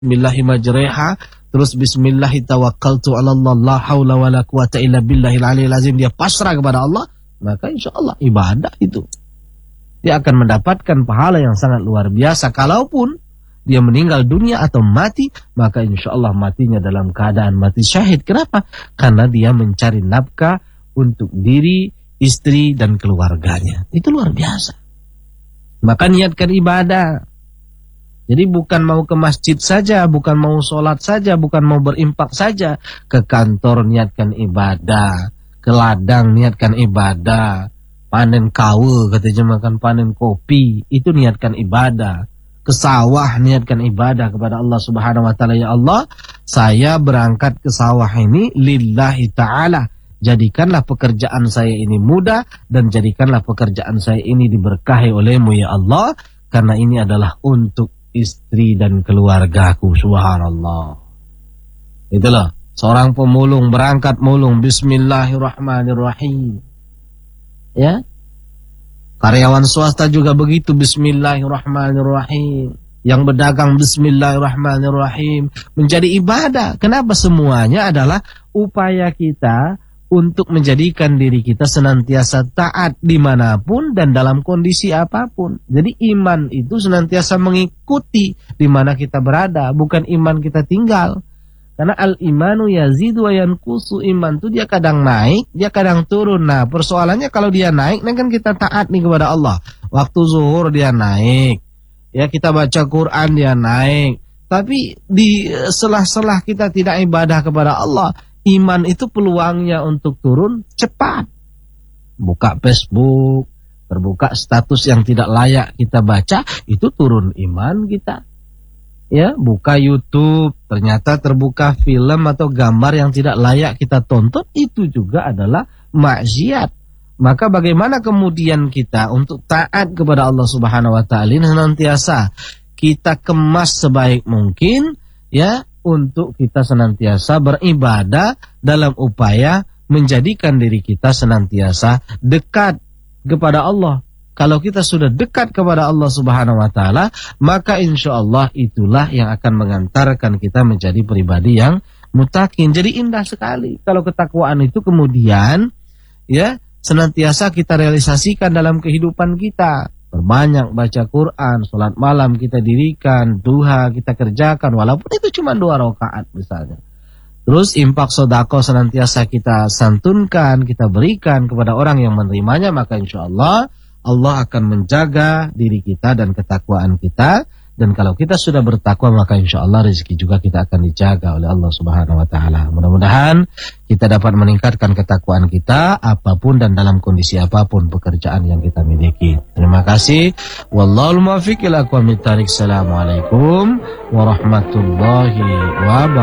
Bismillahi majreha, terus bismillahi tawakkaltu 'ala Allah, la haula wala quwata illa billahil aliyil azim, dia pasrah kepada Allah, maka insyaallah ibadah itu dia akan mendapatkan pahala yang sangat luar biasa. Kalaupun dia meninggal dunia atau mati, maka insyaallah matinya dalam keadaan mati syahid. Kenapa? Karena dia mencari nafkah untuk diri, istri, dan keluarganya. Itu luar biasa. Maka niatkan ibadah. Jadi bukan mau ke masjid saja, bukan mau sholat saja, bukan mau berimpak saja. Ke kantor niatkan ibadah, ke ladang niatkan ibadah, panen kawe katanya makan panen kopi, itu niatkan ibadah. Ke sawah niatkan ibadah kepada Allah Subhanahu wa taala. Ya Allah, saya berangkat ke sawah ini lillahi ta'ala. Jadikanlah pekerjaan saya ini mudah dan jadikanlah pekerjaan saya ini diberkahi oleh-Mu ya Allah, karena ini adalah untuk istri dan keluargaku. Subhanallah. Itulah seorang pemulung berangkat mulung, bismillahirrahmanirrahim. Ya. Karyawan swasta juga begitu, bismillahirrahmanirrahim. Yang berdagang, bismillahirrahmanirrahim. Menjadi ibadah. Kenapa? Semuanya adalah upaya kita untuk menjadikan diri kita senantiasa taat dimanapun dan dalam kondisi apapun. Jadi iman itu senantiasa mengikuti di mana kita berada, bukan iman kita tinggal. Karena al-imanu yazidu wa yanqusu, iman itu dia kadang naik, dia kadang turun. Nah, persoalannya kalau dia naik, kan kita taat nih kepada Allah. Waktu zuhur dia naik, ya kita baca Quran dia naik. Tapi di selah-selah kita tidak ibadah kepada Allah, iman itu peluangnya untuk turun cepat. Buka Facebook, terbuka status yang tidak layak kita baca, itu turun iman kita. Ya, buka YouTube, ternyata terbuka film atau gambar yang tidak layak kita tonton, itu juga adalah maksiat. Maka bagaimana kemudian kita untuk taat kepada Allah Subhanahu wa taala senantiasa kita kemas sebaik mungkin, ya, untuk kita senantiasa beribadah dalam upaya menjadikan diri kita senantiasa dekat kepada Allah. Kalau kita sudah dekat kepada Allah Subhanahu wa taala, maka insyaallah itulah yang akan mengantarkan kita menjadi pribadi yang muttaqin. Jadi indah sekali kalau ketakwaan itu kemudian ya senantiasa kita realisasikan dalam kehidupan kita. Berbanyak baca Quran, sholat malam kita dirikan, duha kita kerjakan, walaupun itu cuma 2 rakaat misalnya. Terus infak sedekah senantiasa kita santunkan, kita berikan kepada orang yang menerimanya, maka insyaallah Allah akan menjaga diri kita dan ketakwaan kita. Dan kalau kita sudah bertakwa, maka insyaallah rezeki juga kita akan dijaga oleh Allah Subhanahu wa taala. Mudah-mudahan kita dapat meningkatkan ketakwaan kita apapun dan dalam kondisi apapun pekerjaan yang kita miliki. Terima kasih. Wallahul muwaffiq ila aqwamit thariq. Assalamualaikum warahmatullahi wabarakatuh.